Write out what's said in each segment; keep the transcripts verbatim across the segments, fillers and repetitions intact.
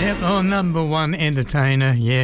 Yep, oh, number one entertainer, yeah.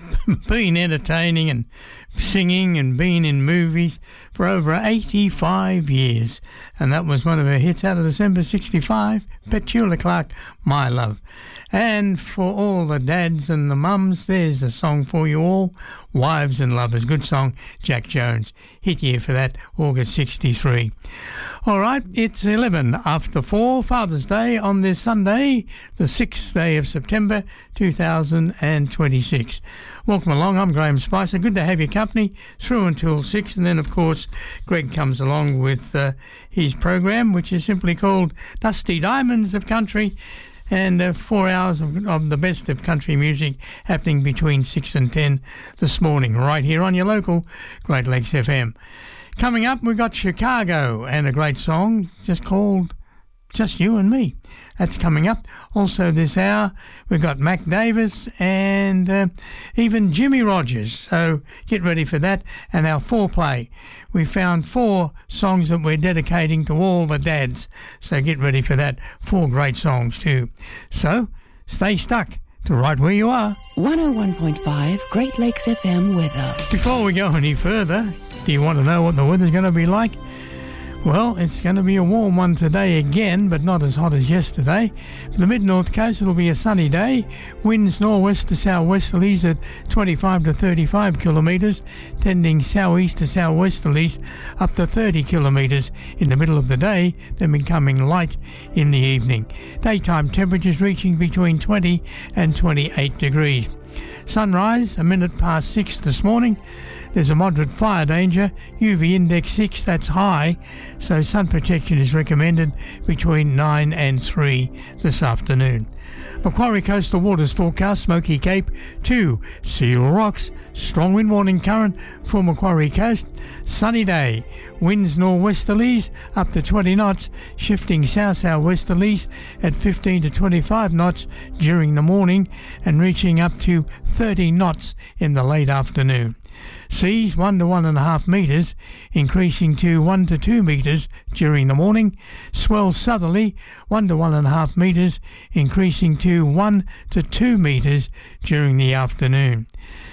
Been entertaining and singing and been in movies for over eighty-five years. And that was one of her hits out of December sixty-five, Petula Clark, My Love. And for all the dads and the mums, there's a song for you all, Wives and Lovers. Good song, Jack Jones. Hit year for that, August sixty-three. All right, it's eleven after four, Father's Day on this Sunday, the sixth day of September two thousand twenty-six. Welcome along, I'm Graham Spicer. Good to have your company through until six. And then, of course, Greg comes along with uh, his program, which is simply called Dusty Diamonds of Country. And uh, four hours of, of the best of country music happening between six and ten this morning, right here on your local Great Lakes F M. Coming up, we've got Chicago and a great song just called Just You and Me. That's coming up. Also this hour, we've got Mac Davis and uh, even Jimmy Rogers. So get ready for that. And our foreplay. We found four songs that we're dedicating to all the dads. So get ready for that. Four great songs too. So stay stuck to right where you are. one oh one point five Great Lakes F M weather. Before we go any further, do you want to know what the weather's going to be like? Well, it's going to be a warm one today again, but not as hot as yesterday. For the mid-north coast, it'll be a sunny day. Winds northwest to southwesterlies at twenty-five to thirty-five kilometres, tending southeast to southwesterlies up to thirty kilometres in the middle of the day, then becoming light in the evening. Daytime temperatures reaching between twenty and twenty-eight degrees. Sunrise, a minute past six this morning. There's a moderate fire danger, U V index six, that's high, so sun protection is recommended between nine and three this afternoon. Macquarie Coastal Waters forecast, Smoky Cape two, Seal Rocks, strong wind warning current for Macquarie Coast, sunny day, winds northwesterlies up to twenty knots, shifting south-southwesterlies at fifteen to twenty-five knots during the morning and reaching up to thirty knots in the late afternoon. Seas one to one and a half metres, increasing to one to two metres during the morning. Swell southerly one to one and a half metres, increasing to one to two metres during the afternoon.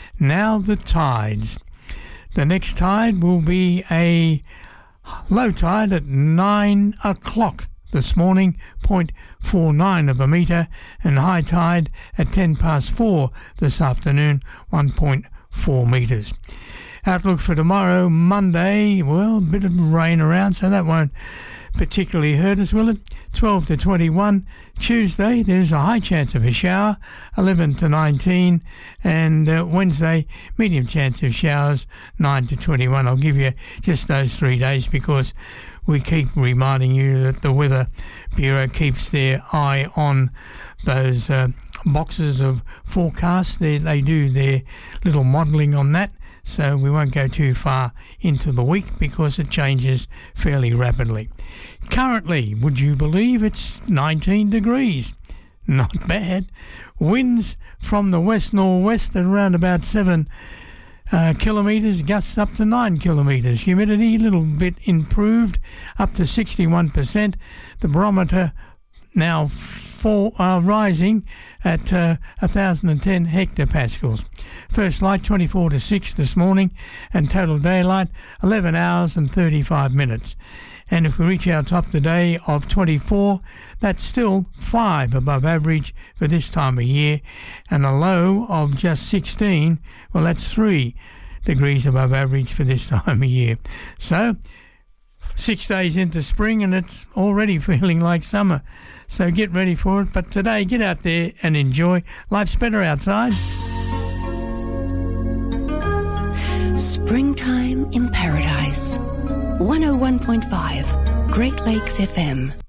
Now the tides. The next tide will be a low tide at nine o'clock this morning, zero point four nine of a metre, and high tide at ten past four this afternoon, one point four metres. Outlook for tomorrow, Monday, well, a bit of rain around, so that won't particularly hurt us, will it? twelve to twenty-one. Tuesday, there's a high chance of a shower, eleven to nineteen. And uh, Wednesday, medium chance of showers, nine to twenty-one. I'll give you just those three days because we keep reminding you that the Weather Bureau keeps their eye on those uh, boxes of forecasts. They, they do their little modelling on that. So we won't go too far into the week because it changes fairly rapidly. Currently, would you believe it's nineteen degrees? Not bad. Winds from the west-northwest at around about seven uh, kilometres, gusts up to nine kilometres. Humidity a little bit improved, up to sixty-one percent. The barometer now for, uh, rising at uh, one thousand ten hectopascals. First light twenty-four to six this morning, and total daylight eleven hours and thirty-five minutes. And if we reach our top today of twenty-four, that's still five above average for this time of year, and a low of just sixteen, well, that's three degrees above average for this time of year. So, six days into spring, and it's already feeling like summer. So get ready for it. But today, get out there and enjoy. Life's better outside. Springtime in Paradise. one oh one point five Great Lakes F M.